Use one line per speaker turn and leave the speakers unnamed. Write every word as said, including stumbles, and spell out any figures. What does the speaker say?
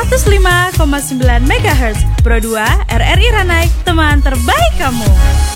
seratus lima koma sembilan megahertz. Pro dua R R I Ranai, teman terbaik kamu.